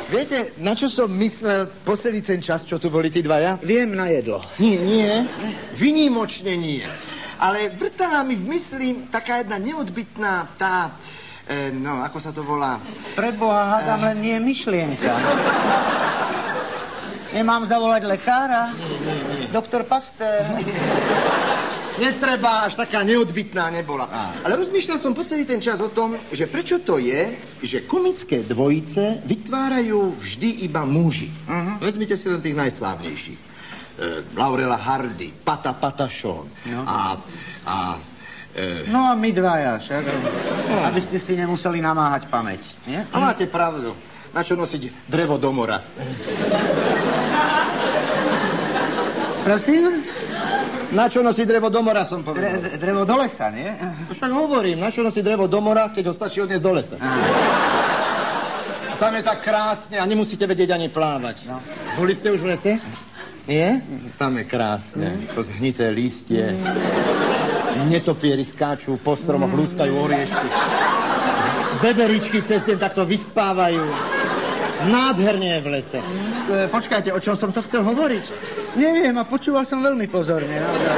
Viete, na čo som myslel po celý ten čas, čo tu boli tí dvaja? Viem, na jedlo. Nie. Vynimočne nie. Ale vrtala mi v mysli taká jedna neodbytná tá... ako sa to volá? Preboha, hádam, len nie je myšlienka. Nemám zavolať lekára? Nie. Doktor Pasteur. Netreba, až taká neodbytná nebola. Ale rozmýšľal som po celý ten čas o tom, že prečo to je, že komické dvojice vytvárajú vždy iba muži. Vezmite si len tých najslávnejších. Laurela Hardy, Pata Patachon. No. No a my dvaja však. Aby ste si nemuseli namáhať pamäť, nie? A máte pravdu. Na čo nosiť drevo do mora? Prosím? Na čo nosí drevo do mora, som povedal. Drevo do lesa, nie? Však hovorím, na čo nosí drevo do mora, keď ho stačí odniesť do lesa. A tam je tak krásne a nemusíte vedieť ani plávať. No. Boli ste už v lese? Nie? Tam je krásne. To zhnité lístie. Netopieri skáču po stromoch, lúskajú oriešky. Veveričky cez deň takto vyspávajú. Nádherne je v lese. Počkajte, o čom som to chcel hovoriť? Neviem, a počúval som veľmi pozorne.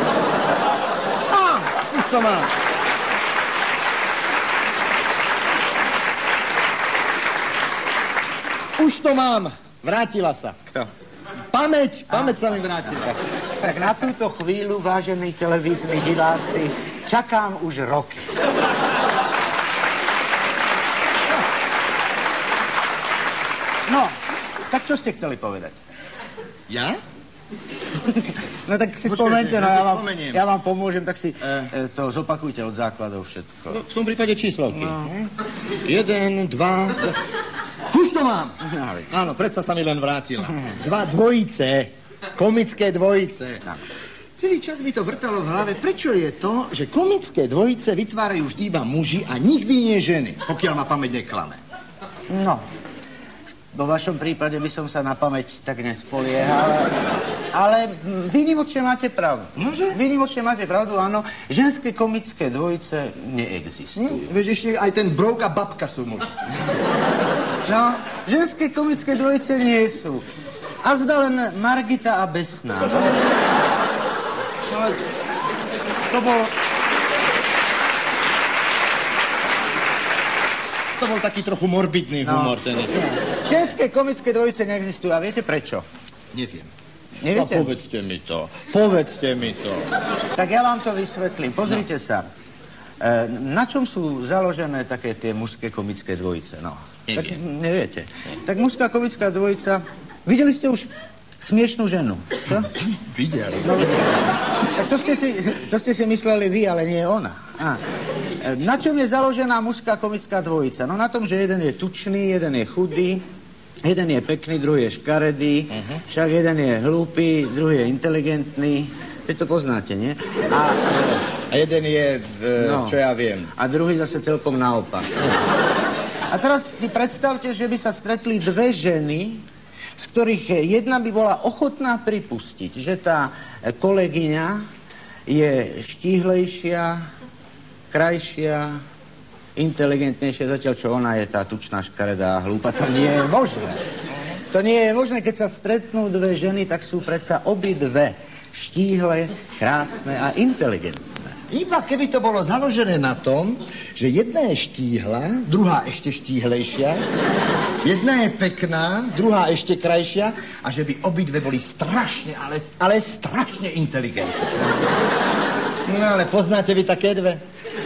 Už to mám. Už to mám. Vrátila sa. Kto? Pamäť sa mi vrátila. Tak na túto chvíľu, vážení televízni diváci, čakám už roky. No, tak čo ste chceli povedať? Ja? No tak si spomente, no ja vám pomôžem, tak si to zopakujte od základov všetko. No, v tom prípade číslovky. No. 1, 2... Už to mám! Áno, predsa sa mi len vrátila. 2 dvojice, komické dvojice. Celý čas mi to vrtalo v hlave, prečo je to, že komické dvojice vytvárajú vždy iba muži a nikdy nie ženy, pokiaľ ma pamäť neklame. No, vo vašom prípade by som sa na pamäť tak nespoliehal, ale výnimočne máte pravdu. Nože? Výnimočne máte pravdu, áno. Ženské komické dvojice neexistujú. Vieš, ešte aj ten Brouk a babka sú muži. No, ženské komické dvojice nie sú. A zda len Margita a Besná. No, to bol taký trochu morbidný humor, ten. Ženské komické dvojice neexistujú. A viete prečo? Neviem. Neviete? No, povedzte mi to. Tak ja vám to vysvetlím. Pozrite sa. Na čom sú založené také tie mužské komické dvojice? No. Neviem. Tak neviete. Tak mužská komická dvojica... Videli ste už Smiešnú ženu? Čo? Videl. No, tak to ste si mysleli vy, ale nie ona. Na čom je založená mužská komická dvojica? No na tom, že jeden je tučný, jeden je chudý, jeden je pekný, druhý je škaredý, však jeden je hlúpy, druhý je inteligentný. Vy to poznáte, nie? A jeden je, čo ja viem. A druhý zase celkom naopak. A teraz si predstavte, že by sa stretli dve ženy, z ktorých jedna by bola ochotná pripustiť, že tá kolegyňa je štíhlejšia, krajšia, inteligentnejšia, zatiaľ čo ona je tá tučná, škaredá a hlúpa. To nie je možné. To nie je možné, keď sa stretnú dve ženy, tak sú predsa obidve štíhle, krásne a inteligentné. Iba keby to bolo založené na tom, že jedna je štíhla, druhá ešte štíhlejšia, jedna je pekná, druhá ešte krajšia a že by obidve boli strašne, ale strašne inteligentné. No ale poznáte vy také dve?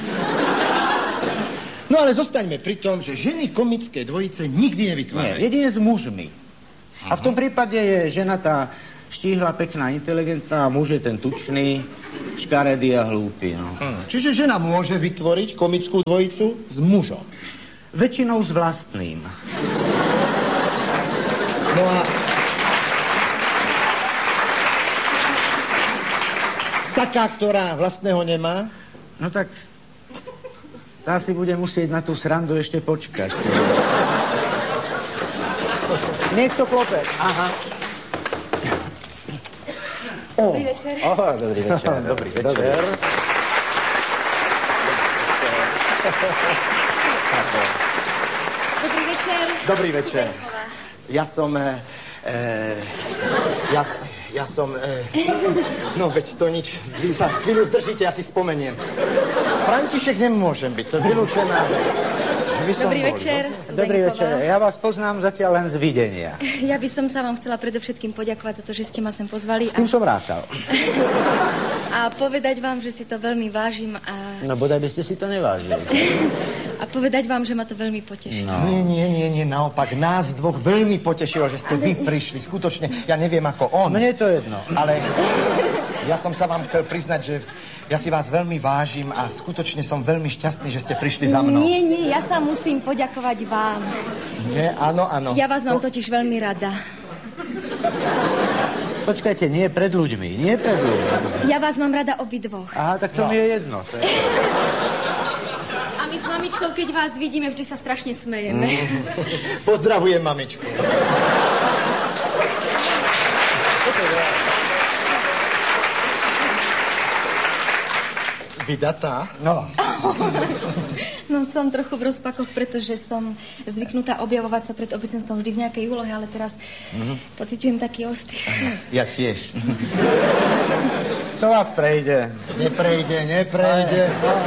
No ale zostaňme pri tom, že ženy komické dvojice nikdy nevytvárajú. Nie, jedine s mužmi. A v tom prípade je žena tá štíhla, pekná, inteligentná a muž je ten tučný, škaredý a hlúpy, no. Čiže žena môže vytvoriť komickú dvojicu s mužom. Väčšinou s vlastným. No a... taká, ktorá vlastného nemá? No tak... tá si bude musieť na tú srandu ešte počkať. Niekto klope. Aha. Dobrý večer. Dobrý večer. Dobrý večer. Dobrý večer. Dobrý večer. Ja som... No, veď to nič. Vy sa chvíľu zdržíte, ja si spomeniem. František nemôžem byť, to je vylúčená vec. Dobrý večer, Studenková. Dobrý večer, ja vás poznám zatiaľ len z videnia. Ja by som sa vám chcela predovšetkým poďakovať za to, že ste ma sem pozvali. S tým som rátal. A povedať vám, že si to veľmi vážim a... No bodaj by ste si to nevážili. A povedať vám, že ma to veľmi potešilo. No. Nie, naopak, nás dvoch veľmi potešilo, že ste vy prišli. Skutočne, ja neviem ako on. Mne je to jedno. Ale ja som sa vám chcel priznať, že ja si vás veľmi vážim a skutočne som veľmi šťastný, že ste prišli za mnou. Nie, ja sa musím poďakovať vám. Nie, áno. Ja vás mám totiž veľmi rada. Počkajte, nie pred ľuďmi. Ja vás mám rada obidvoch. Aha, tak to mi je jedno. A my s mamičkou, keď vás vidíme, vždy sa strašne smejeme. Pozdravujem mamičku. Vydatá? No. No, som trochu v rozpakoch, pretože som zvyknutá objavovať sa pred obecenstvom vždy v nejakej úlohe, ale teraz pociťujem taký ostych. Ja tiež. To vás prejde. Neprejde.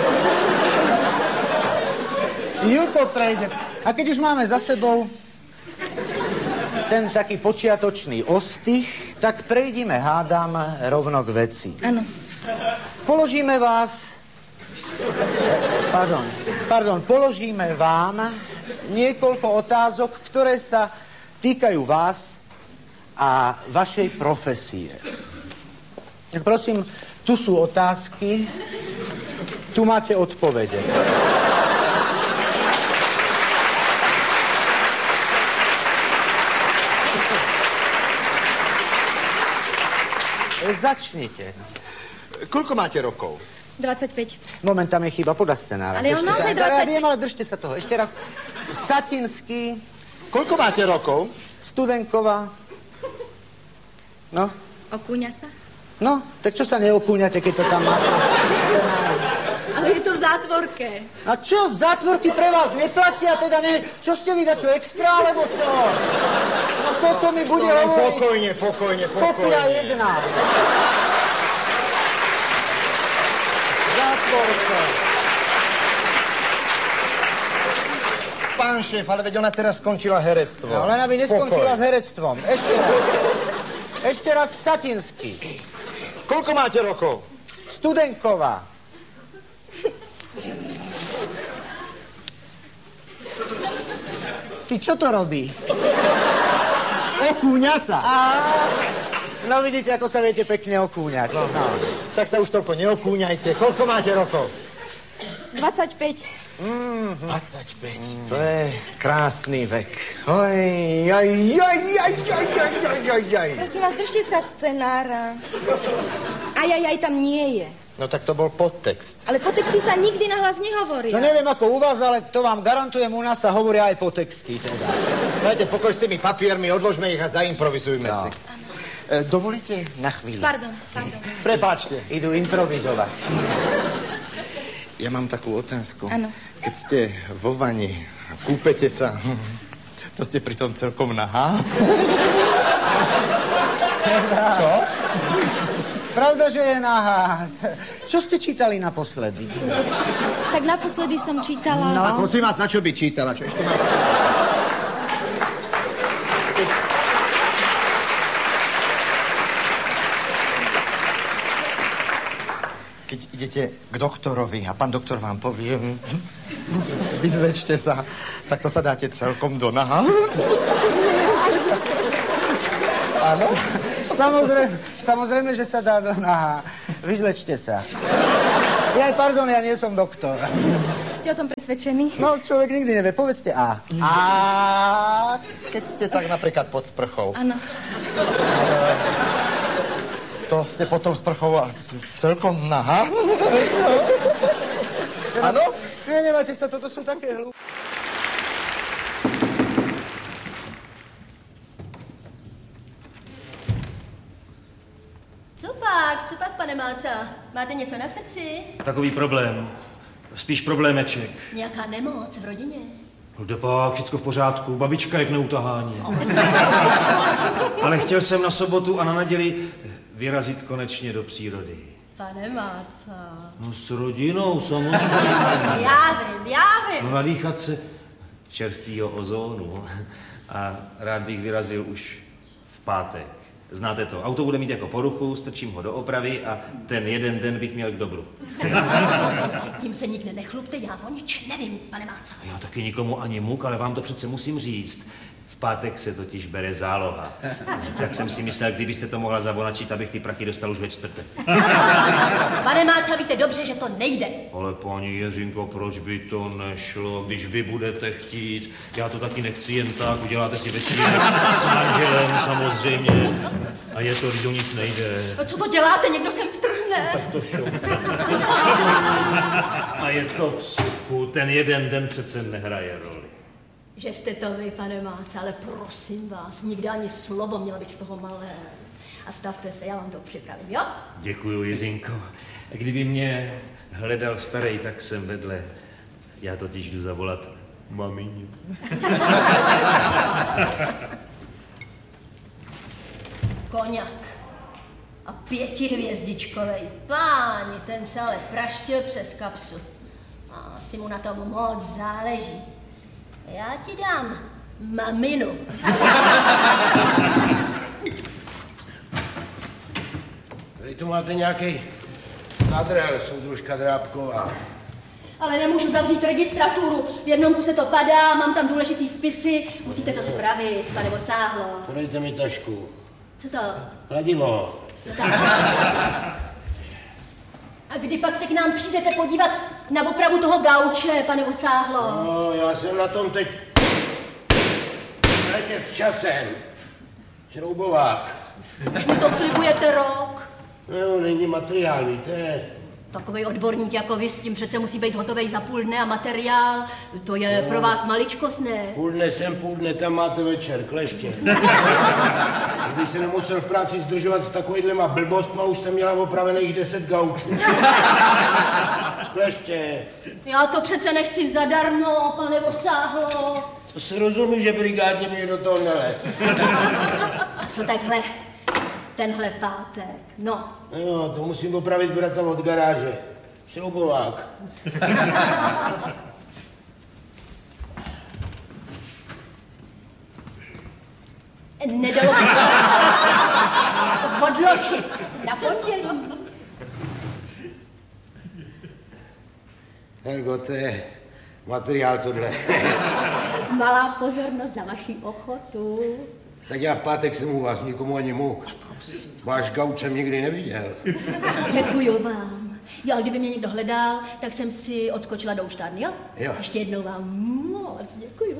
Ju to prejde. A keď už máme za sebou ten taký počiatočný ostych, tak prejdime, hádam, rovno k veci. Áno. Položíme vám niekoľko otázok, ktoré sa týkajú vás a vašej profesie. Tak prosím, tu sú otázky, tu máte odpovede. Začnite. Koľko máte rokov? 25. Moment, tam je chyba podľa scenára. Ale on naozaj 25. Ja viem, ale držte sa toho. Ešte raz. Satinský. Koľko máte rokov? Studenková. No? Okúňa sa? No, tak čo sa neokúňate, keď to tam máte? Ale je to v zátvorke. A čo, zátvorky pre vás neplatia? Teda ne... Čo ste vy, čo, extra, alebo čo? No toto mi bude hovoriť. Pokojne. Sopia jedna. Zátvorka. Pán šéf, ale veď ona teraz skončila herectvo. No, len aby neskončila s herectvom. Ešte raz Satinský. Koľko máte rokov? Studenková. Ty, čo to robí? Okúňa sa. No vidíte, ako sa viete pekne okúňať. No. Tak sa už toľko neokúňajte. Koľko máte rokov? 25. 25. To je krásny vek. Prosím vás, držte sa scenára. Aj tam nie je. No tak to bol podtext. Ale podtexty sa nikdy nahlas nehovoria. To neviem ako u vás, ale to vám garantujem, u nás sa hovoria aj podtexty teda. Dajte pokoj s tými papiermi, odložme ich a zaimprovizujme si. Dovolíte na chvíľu? Pardon. Prepáčte. Idú improvizovať. Ja mám takú otázku. Áno. Keď ste vo vani a kúpete sa, to ste pritom celkom nahá? Čo? Pravda, že je nahá. Čo ste čítali naposledy? Tak naposledy som čítala... No. A prosím vás, na čo by čítala? Čo ešte má... Keď idete k doktorovi a pán doktor vám povie, vyzlečte sa, tak to sa dáte celkom do naha. Áno? Samozrejme, že sa dá do naha. Vyzlečte sa. Pardon, ja nie som doktor. Ste o tom presvedčení? No, človek nikdy nevie. Povedzte A. A keď ste tak napríklad pod sprchou. Áno. To ste potom sprchou a celkom nahá. Áno? Nemáte sa, toto sú také hlúpe. Copak, pane Malca? Máte něco na srdci? Takový problém. Spíš problémeček. Nějaká nemoc v rodině? Jde pak, všecko v pořádku, babička je k neutahání. Ale chtěl jsem na sobotu a na neděli vyrazit konečně do přírody. Pane Máca. No s rodinou, samozřejmě. Já vím. No nadýchat se čerstvýho ozónu. A rád bych vyrazil už v pátek. Znáte to, auto bude mít jako poruchu, strčím ho do opravy a ten jeden den bych měl k dobru. Tím se nikde nechlupte, já o ničem nevím, pane Máca. Já taky nikomu ani muk, ale vám to přece musím říct. V pátek se totiž bere záloha. Tak jsem si myslel, kdybyste to mohla zavonačit, abych ty prachy dostal už ve čtvrtek. Pane Máca, víte dobře, že to nejde. Ale paní Jiřinko, proč by to nešlo, když vy budete chtít? Já to taky nechci jen tak, uděláte si večírek s manželem samozřejmě. A je to, když do nic nejde. Co to děláte? Někdo sem vtrhne. Tak to šoupne. A je to v suchu, ten jeden den přece nehraje roli. Že jste to vy, pane Máca, ale prosím vás, nikdy ani slovo, měla bych z toho malé. A stavte se, já vám to připravím, jo? Děkuju, Jiřinko. Kdyby mě hledal starej, tak jsem vedle. Já totiž jdu zavolat mamiňu. Koňak. A 5hvězdičkovej. Páni, ten se ale praštil přes kapsu. A asi mu na tom moc záleží. Já ti dám maminu. Tady tu máte nějaký nadrel, soudružka Drábková. Ale nemůžu zavřít registraturu. V jednom kuse to padá, mám tam důležitý spisy. Musíte to spravit, pane Vosáhlo. Podejte mi tašku. Co to? Kladivo. No tak. A kdy pak se k nám přijdete podívat na opravu toho gauče, pane Vosáhlo? No, já jsem na tom teď. Hrajte s časem. Šroubovák. Už mi to slibujete rok. No, není materiál, víte. Takovej odborník jako vy, s tím přece musí být hotovej za půl dne a materiál, to je pro vás maličkost, ne? Půl dne sem, půl dne tam máte večer, kleště. Kdyby se nemusel v práci zdržovat s takovýhlema blbostma, už jste měla opravených 10 gaučů. Kleště. Já to přece nechci zadarmo, pane Vosáhlo. To se rozumí, že brigádně mi do toho nelez. A co takhle? Tenhle pátek, no. Jo, to musím opravit vrata od garáže. Šroubovák. Nedalo se odločit na pondělí. Hergo, to je materiál tohle. Malá pozornost za vaši ochotu. Tak já v pátek jsem u vás, nikomu ani muk. Váš gauč jsem nikdy neviděl. Děkuju vám. Jo, a kdyby mě někdo hledal, tak jsem si odskočila do úštárny, jo? Jo. Ještě jednou vám moc děkuju.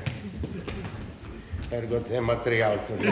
Hergo, to je materiál tohle.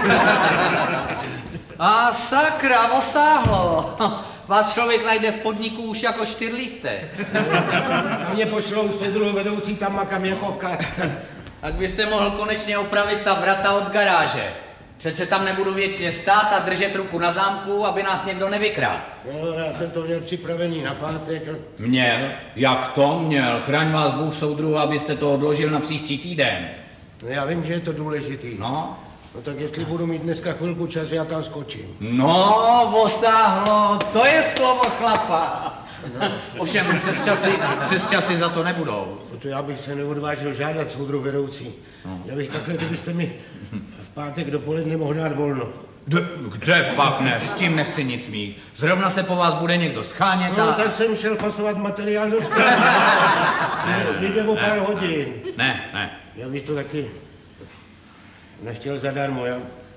A sakra, Vosáhlo. Vás člověk najde v podniku už jako štyrlístek. A mě pošlou soudruhu vedoucí tam makam jako Tak byste mohl konečně opravit ta vrata od garáže. Přece tam nebudu věčně stát a držet ruku na zámku, aby nás někdo nevykrál. No, já jsem to měl připravený na pátek. Měl? Jak to měl? Chraň vás Bůh, soudruhu, abyste to odložil na příští týden. No, já vím, že je to důležitý. No? No tak jestli budu mít dneska chvilku čas, já tam skočím. No, Vosáhlo, to je slovo chlapa. Ovšem přes časy za to nebudou. No to já bych se neodvážil žádat soudruh vedoucí. No. Já bych takhle, kdybyste mi v pátek dopoledne mohl dát volno. Kde pak ne? S tím nechci nic mít. Zrovna se po vás bude někdo schánět a... No tak jsem šel fasovat materiál do skladu. Jde o pár hodin. Ne. Já bych to taky nechtěl zadarmo,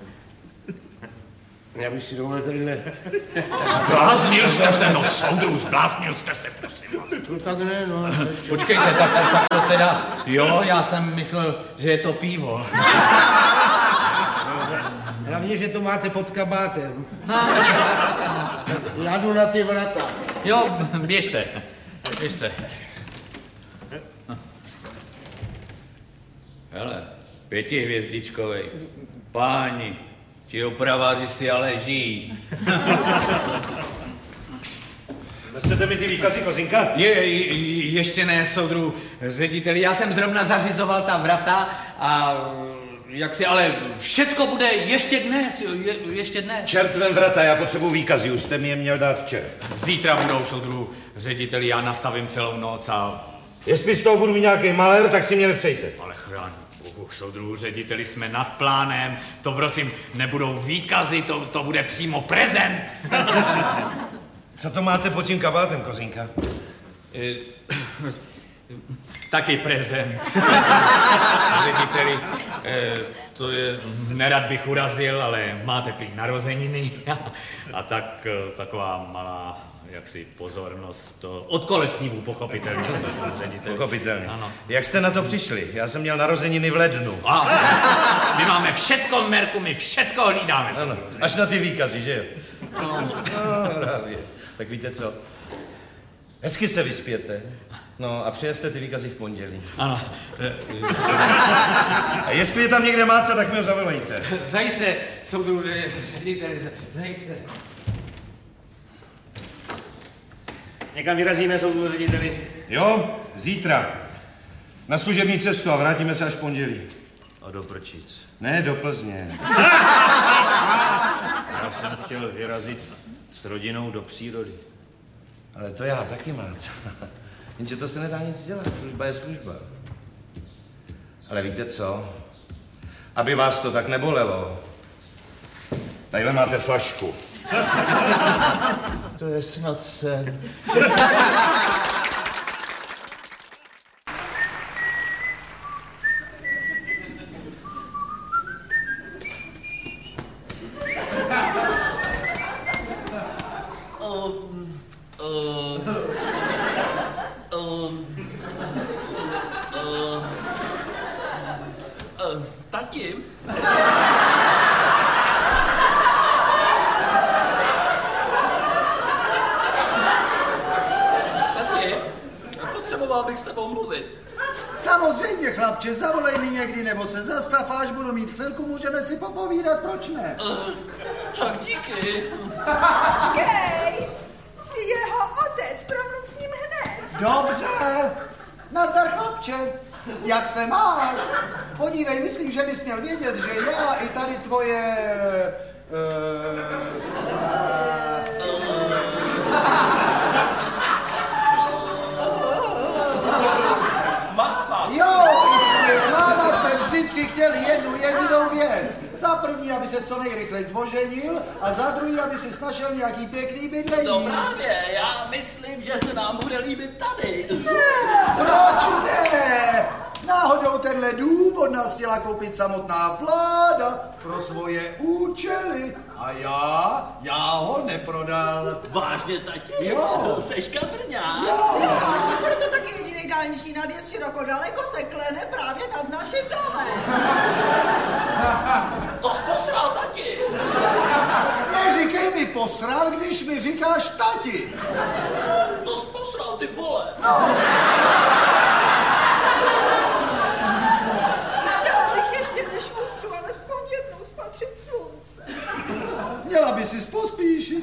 já bych si dovolil tadyhle... Zbláznil jste se, no soudruh, zbláznil jste se, prosím vás. No tak ne, no. Počkejte, tak to teda, jo, já jsem myslel, že je to pivo. Hlavně, že to máte pod kabátem. Já jdu na ty vrata. Jo, běžte. Hele, 5hvězdičkovej. Páni, ti opraváři si ale žijí. Chcete mi ty výkazy, Kozinka? Ještě ne, soudru řediteli. Já jsem zrovna zařizoval ta vrata a ale všecko bude ještě dnes, ještě dnes. Čertvem vrata, já potřebuji výkazy, už jste mi je měl dát včera. Zítra budou, soudru řediteli, já nastavím celou noc a... Jestli z toho budu mít nějaký malér, tak si mě nepřejte. Ale chráň Bůh, soudru řediteli, jsme nad plánem, to prosím, nebudou výkazy, to bude přímo prezent. Co to máte pod tím kabátem, Kozinka? Taky prezent. Řediteli, to je, nerad bych urazil, ale máte prý narozeniny a tak taková malá jaksi pozornost od kolektivu, pochopitelně. Řediteli. Pochopitelně. Ano. Jak jste na to přišli? Já jsem měl narozeniny v lednu. My máme všecko v merku, my všecko hlídáme. Ano, až na ty výkazy, že jo? No, právě. Tak víte co? Hezky se vyspěte. No a přijeste ty výkazy v pondělí. Ano. A jestli je tam někde máce, tak mi ho zavolejte. Zajisté, soudru řediteli, zajisté. Někam vyrazíme, soudru řediteli? Jo, zítra. Na služební cestu a vrátíme se až v pondělí. A do Prčic? Ne, do Plzně. Já jsem chtěl vyrazit s rodinou do přírody. Ale to já taky mác. Jenže to se nedá nic dělat, služba je služba. Ale víte co? Aby vás to tak nebolelo. Tadyhle máte flašku. To je snad sen. Tati? Tati, potřeboval bych s tebou mluvit. Samozřejmě, chlapče, zavolej mi někdy, nebo se zastav, až budu mít chvilku, můžeme si popovídat, proč ne? Tak díky. Počkej, jsi jeho otec, promluv s ním hned. Dobře, nazdar, chlapče, jak se máš? Podívej, myslím, že bys měl vědět, že já i tady tvoje... Máma. Jo, i tvoje máma jsme vždycky chtěli jednu jedinou věc. Za první, aby se co nejrychleji zvoženil a za druhý, aby si našel nějaký pěkný bydlení. No právě, já myslím, že se nám bude líbit tady. Proč ne? Náhodou tenhle dům od nás chtěla koupit samotná vláda pro svoje účely. A já ho neprodal. Vážně, tati? Jo. Seš kadrňák? Jo. A proto taky jediný dálniční nadjezd široko daleko se klene právě nad naším domem. To jsi posral, tati. Neříkej mi posral, když mi říkáš tati. To jsi posral, ty vole. No. Chtěla bych ještě, než umřu, alespoň jednou spatřit slunce. Měla by si pospíšit.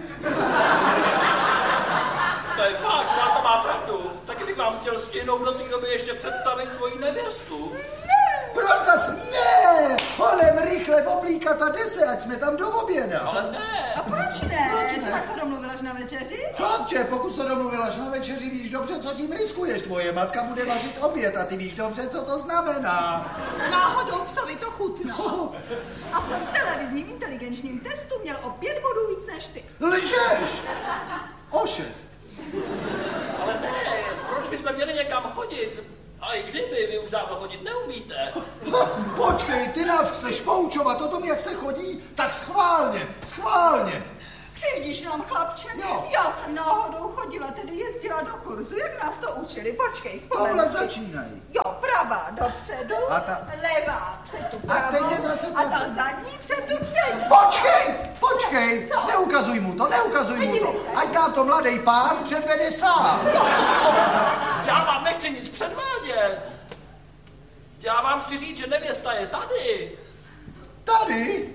To je fakt, táta má pravdu. Taky bych vám chtěl stihnout do té doby ještě představit svoji nevěstu. Proč zas ne? Honem rychle oblíkat a jde se, ať jsme tam do oběda. Ale ne. A proč ne? Co tak se domluvilaš na večeři? Chlapče, pokud se domluvilaš na večeři, víš dobře, co tím riskuješ. Tvoje matka bude vařit oběd a ty víš dobře, co to znamená. Náhodou psovi to chutná. A v tom televizním inteligenčním testu měl o 5 bodů víc než ty. Lžeš! O 6. Ale ne, proč bychom měli někam chodit? A i kdyby, vy už dávno chodit neumíte. Počkej, ty nás chceš poučovat o tom, jak se chodí? Tak schválně. Křivdíš nám, chlapče? Jo. Já jsem náhodou chodila, tedy jezdila do kurzu, jak nás to učili. Počkej, vzpomenu Tohle si. začínají. Jo, pravá dopředu, A ta- levá před tu A teď pravou je zase a to- ta zadní před tu přední. Počkej, Co? neukazuj mu to. Podívej se. Ať nám to mladý pán předvede sám. Já vám nechci nic předvádět. Já vám chci říct, že nevěsta je tady. Tady?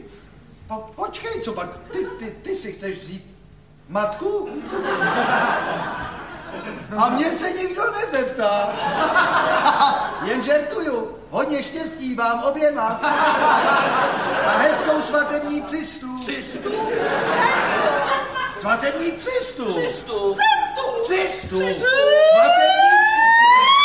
Počkej, co pak? Ty si chceš vzít matku? A mě se nikdo nezeptá. Jen žertuju. Hodně štěstí vám oběma. A hezkou svatební cistu. Cistu? Svatební cistu. Cistu. Cistu. Svatební cistu.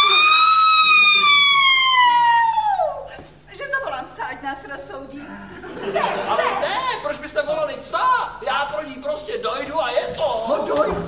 Že zavolám psa, ať nás rozsoudí. Ale ne, proč byste volali psa? Já pro ní prostě dojdu a je to. No dojdu.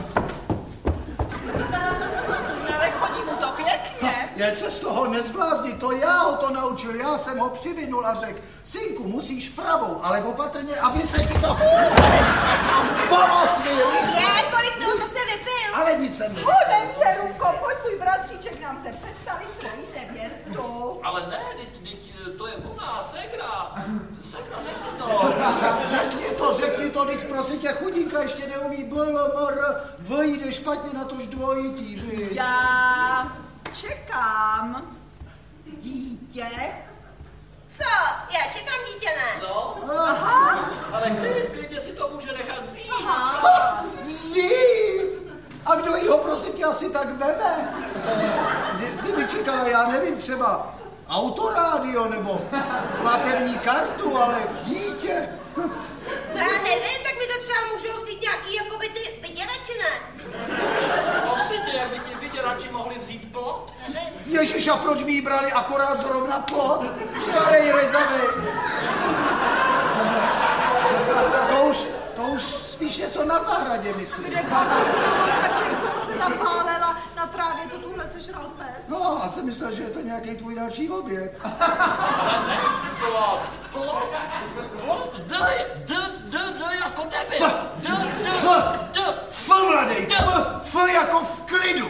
Ale chodí mu to pěkně. Jen se z toho nezblázni, to já ho to naučil, já jsem ho přivinul a řekl, synku, musíš pravou, ale opatrně, aby se ti to pomosvil. Kolik toho zase vypil? Ale nic se mi. Honem, dcerunko, pojď, můj bratříček nám chce představit svoji nevěstu. Ale ne, to je ona, segra. Segra, řekni to. Řekni to, teď prosím tě, chudinka ještě neumí blmr, vyjde špatně na tož dvojitý, vy. Já čekám dítě. Co? Já čekám dítě, ne? No. Aha. Ale klidně si to může nechat vzít. Vzít? A kdo jí ho, prosím tě, asi tak veme? Kdyby čekala, já nevím, třeba autorádio nebo platební kartu, ale dítě. No já nevím, tak mi to třeba můžou vzít nějaký jakoby ty vyděrači, ne? Prosím tě, jak by ti vyděrači mohli vzít plot? Ježiš, a proč by jí brali akorát zrovna plot? Starej rezavej. To už spíš něco na zahradě, myslím. Kde kačenku, co se tam pálela na trávě, to tuhle sežral pes. No, a jsem myslel, že je to nějaký tvůj další oběd. Plot, D jako debil. F, mladej, F jako v klidu.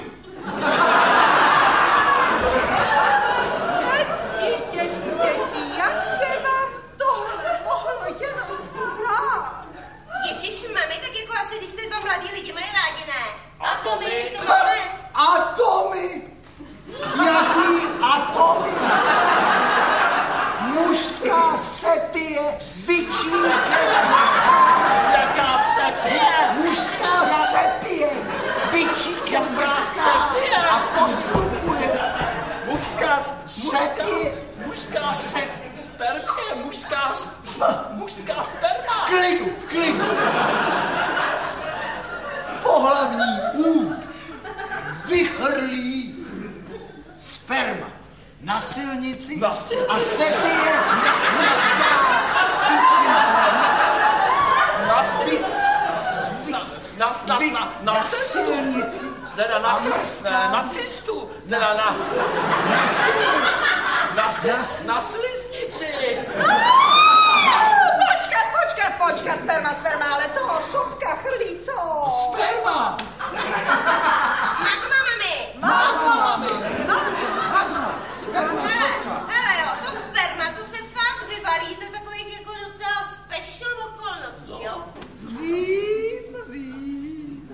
Děti, jak se vám tohle mohlo jenom stát? Ježiš, mami, tak jako asi, když se dva mladí lidi mají rádi, ne? Atomy. Atomy. Jaký atomy? Mužská sepie, bičíkem Jaká sepie? mužská sepie, bičíkem brzká a postupuje. Mužská Sepie. spermie, mužská sperma. V klidu. Pohlavní úd vychrlí sperma na silnici a sepie mužská Na silnici. Teda na cestu. Teda na sliznici. Počkat, sperma, ale toho supka chrlí, co? Sperma. Magma. Sperma soka. Hele jo, to sperma, to se fakt vyvalí za takových jako docela special okolností, jo? Vím.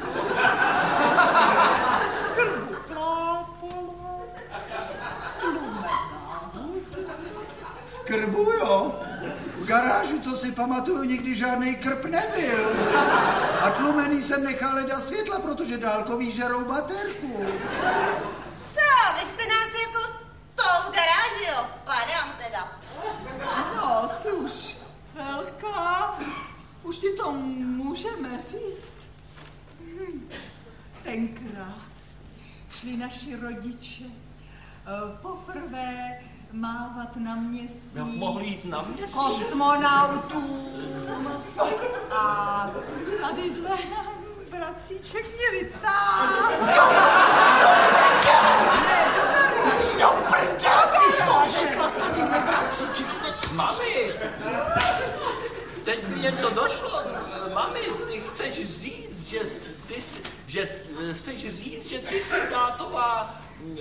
V krbu, jo? V garáži, co si pamatuju, nikdy žádnej krb nebyl. A tlumený jsem nechal leda světla, protože dálkový žerou baterku. Co, vy jste nás jako to v garáži, jo? Padám teda. No, sluš, Helka, už ti to můžeme říct. Tenkrát šli naši rodiče poprvé mávat na měsíc. Jak mohli jít na měsíc? Kosmonautům. A tadyhle bratříček mě vytáhl. Do prdel, ty jsi to všechno, tadyhle bratříček. Mami, teď mi něco došlo. Mami, ty chceš říct, že ty jsi tátová...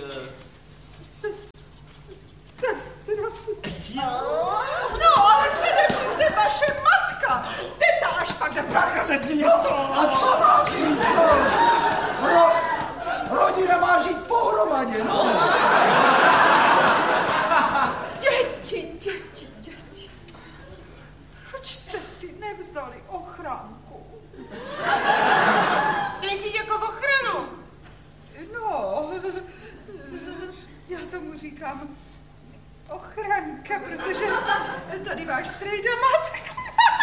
Sestra. No, ale především se vaše matka. Teta, až pak neprávě řekni něco. A co má říct, no? Rodina má žít pohromadě, no. Děti. Proč jste si nevzali ochránku? Myslíš jako ochranu? říkám ochranka, protože tady váš strejda matka.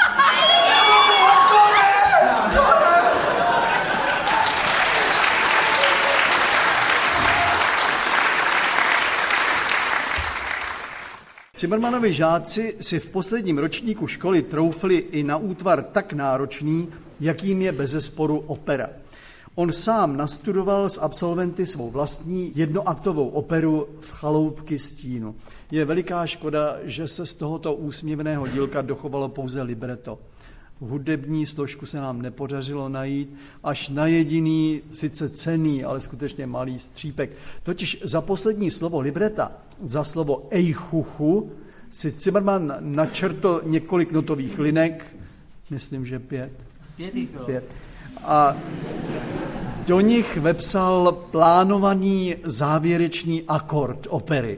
Cimrmanovi žáci si v posledním ročníku školy troufli i na útvar tak náročný, jakým je bezesporu opera. On sám nastudoval s absolventy svou vlastní jednoaktovou operu V chaloupky stínu. Je veliká škoda, že se z tohoto úsměvného dílka dochovalo pouze libreto. Hudební složku se nám nepodařilo najít, až na jediný, sice cenný, ale skutečně malý střípek. Totiž za poslední slovo libreta, za slovo ejchuchu, si Cimrman načrtl několik notových linek, myslím, že 5. 5. A do nich vepsal plánovaný závěrečný akord opery.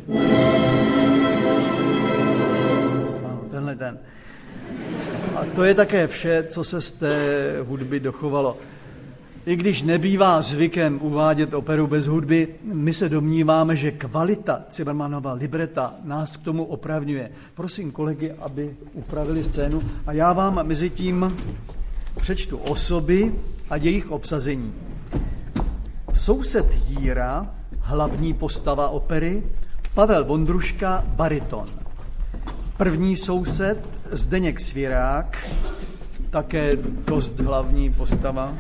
Ano, tenhle ten. A to je také vše, co se z té hudby dochovalo. I když nebývá zvykem uvádět operu bez hudby, my se domníváme, že kvalita Cimrmanova libreta nás k tomu opravňuje. Prosím kolegy, aby upravili scénu a já vám mezi tím přečtu osoby a jejich obsazení. Soused Jíra, hlavní postava opery, Pavel Vondruška, bariton. První soused Zdeněk Svěrák, také dost hlavní postava.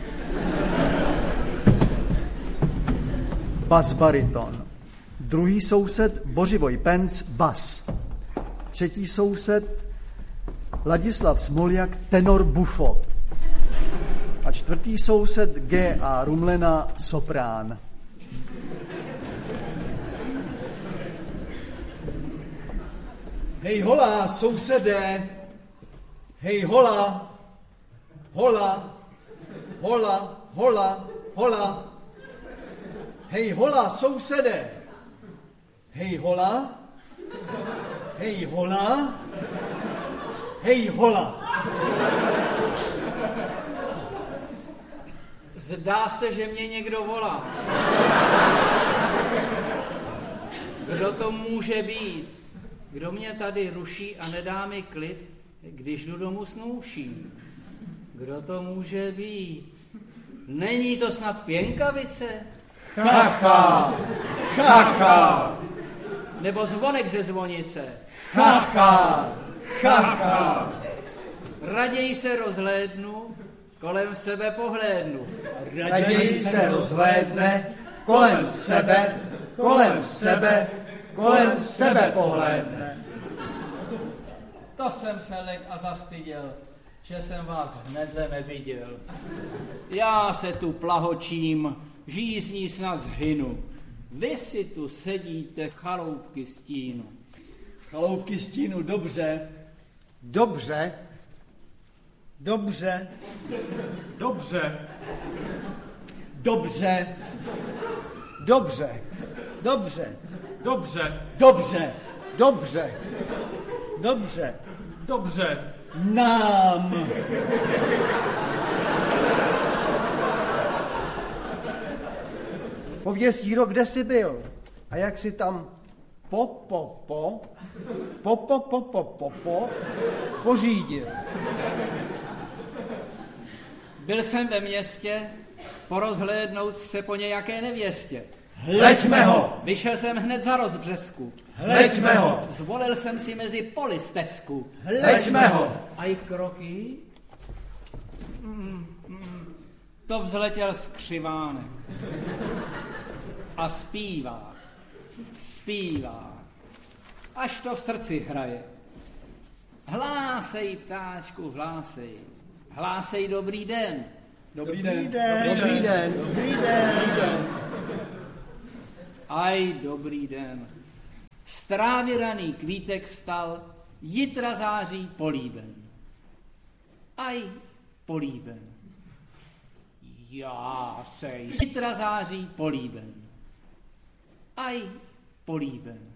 Bas bariton. Druhý soused Bořivoj Penc, bas. Třetí soused Ladislav Smoljak, tenor bufo. A čtvrtý soused G.A. Rumlena, soprán. Hej hola, sousedé, hej hola, hola, hola, hola, hola. Hej hola, sousedé, hej hola, hej hola, hej hola. Zdá se, že mě někdo volá. Kdo to může být? Kdo mě tady ruší a nedá mi klid, když jdu domů s nouší? Kdo to může být? Není to snad Pěnkavice? Chacha, chacha. Nebo zvonek ze zvonice? Chacha, chacha. Raději se rozhlédnu, kolem sebe pohlédnu. Raději se rozhlédne, kolem sebe, kolem sebe, kolem sebe pohlédne. To jsem se lek a zastyděl, že jsem vás hnedle neviděl. Já se tu plahočím, žízní snad zhynu. Vy si tu sedíte v chaloupky stínu. V chaloupky stínu, dobře. Dobře. Dobře. Dobře. Dobře. Dobře. Dobře. Dobře. Dobře. Dobře. Dobře. Dobře. Nám. Pověz, Jíro, kde jsi byl? A jak jsi tam pořídil? Byl jsem ve městě porozhlédnout se po nějaké nevěstě. Hleďme ho! Vyšel jsem hned za rozbřesku. Hleďme ho! Zvolil jsem si mezi poli stezku. Hleďme ho! A i kroky? To vzletěl skřivánek. A zpívá, zpívá, až to v srdci hraje. Hlásej, ptáčku, hlásej. Hlásej dobrý den. Dobrý den. Dobrý den. Dobrý den. Aj dobrý den. Z trávy raný kvítek vstal, jitra září políben. Aj políben. Já sej. Jitra září políben. Aj políben.